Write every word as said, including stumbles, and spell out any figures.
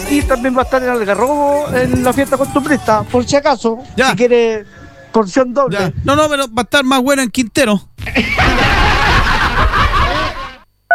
y también va a estar en Algarrobo en la fiesta costumbrista, por si acaso, ya. si quiere porción doble. Ya. No, no, pero va a estar más bueno en Quintero.